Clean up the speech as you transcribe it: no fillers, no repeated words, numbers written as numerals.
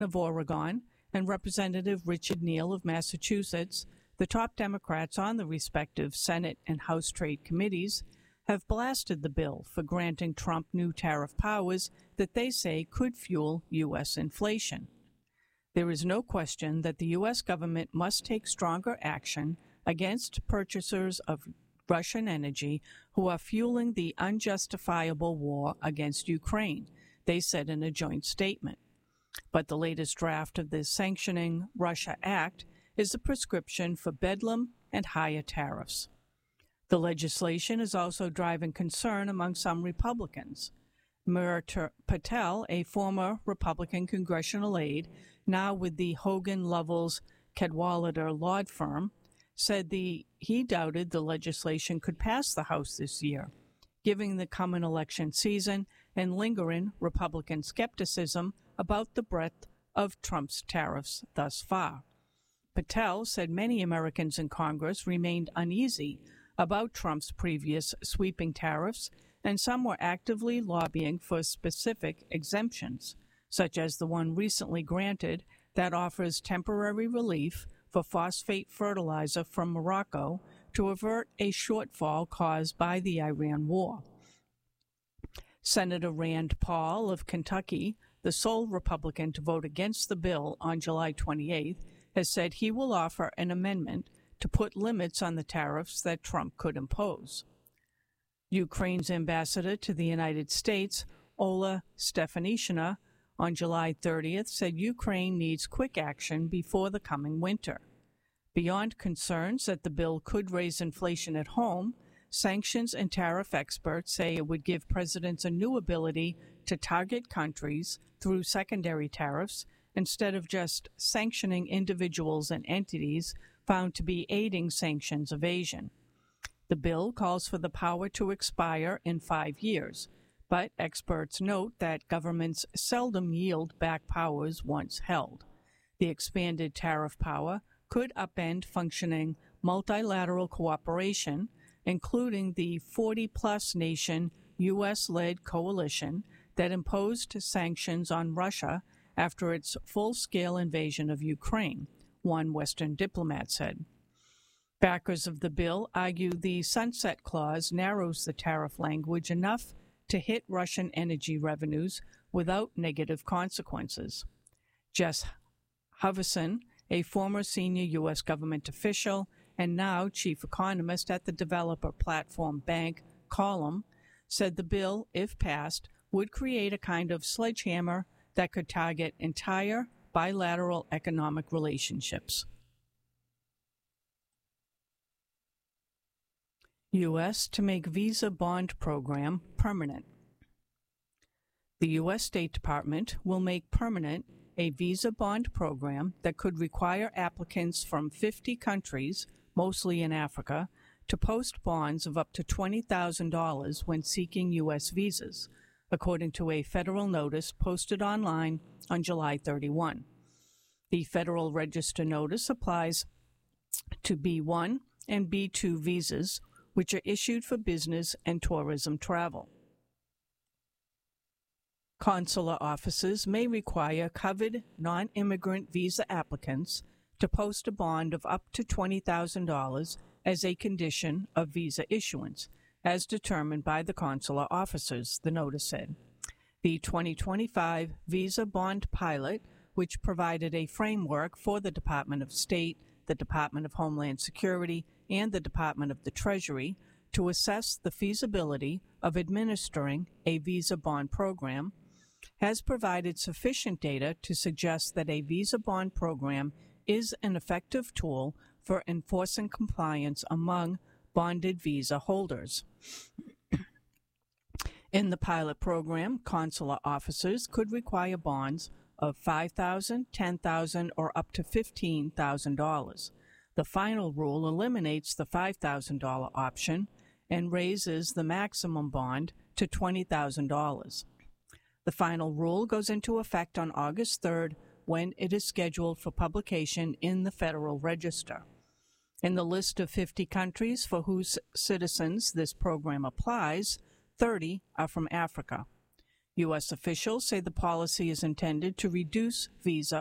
of Oregon and Representative Richard Neal of Massachusetts, the top Democrats on the respective Senate and House Trade Committees, have blasted the bill for granting Trump new tariff powers that they say could fuel U.S. inflation. There is no question that the U.S. government must take stronger action against purchasers of Russian energy who are fueling the unjustifiable war against Ukraine, they said in a joint statement. But the latest draft of the Sanctioning Russia Act is a prescription for bedlam and higher tariffs. The legislation is also driving concern among some Republicans. Murthy Patel, a former Republican congressional aide, now with the Hogan Lovells Cadwalader law firm, said he doubted the legislation could pass the House this year, given the coming election season and lingering Republican skepticism about the breadth of Trump's tariffs thus far. Patel said many Americans in Congress remained uneasy about Trump's previous sweeping tariffs, and some were actively lobbying for specific exemptions, such as the one recently granted that offers temporary relief for phosphate fertilizer from Morocco to avert a shortfall caused by the Iran war. Senator Rand Paul of Kentucky, the sole Republican to vote against the bill on July 28th, has said he will offer an amendment to put limits on the tariffs that Trump could impose. Ukraine's ambassador to the United States, Ola Stefanishina, on July 30th said Ukraine needs quick action before the coming winter. Beyond concerns that the bill could raise inflation at home, sanctions and tariff experts say it would give presidents a new ability to target countries through secondary tariffs instead of just sanctioning individuals and entities found to be aiding sanctions evasion. The bill calls for the power to expire in 5 years, but experts note that governments seldom yield back powers once held. The expanded tariff power could upend functioning multilateral cooperation, including the 40-plus nation U.S.-led coalition that imposed sanctions on Russia after its full-scale invasion of Ukraine, one Western diplomat said. Backers of the bill argue the sunset clause narrows the tariff language enough to hit Russian energy revenues without negative consequences. Jess Huvison, a former senior U.S. government official and now chief economist at the developer platform bank Column, said the bill, if passed, would create a kind of sledgehammer that could target entire bilateral economic relationships. U.S. to make visa bond program permanent. The U.S. State Department will make permanent a visa bond program that could require applicants from 50 countries, mostly in Africa, to post bonds of up to $20,000 when seeking U.S. visas, according to a federal notice posted online on July 31. The Federal Register notice applies to B-1 and B-2 visas, which are issued for business and tourism travel. Consular offices may require covered non-immigrant visa applicants to post a bond of up to $20,000 as a condition of visa issuance, as determined by the consular officers, the notice said. The 2025 Visa Bond Pilot, which provided a framework for the Department of State, the Department of Homeland Security, and the Department of the Treasury to assess the feasibility of administering a visa bond program, has provided sufficient data to suggest that a visa bond program is an effective tool for enforcing compliance among bonded visa holders. In the pilot program, consular officers could require bonds of $5,000, $10,000, or up to $15,000. The final rule eliminates the $5,000 option and raises the maximum bond to $20,000. The final rule goes into effect on August 3rd, when it is scheduled for publication in the Federal Register. In the list of 50 countries for whose citizens this program applies, 30 are from Africa. U.S. officials say the policy is intended to reduce visa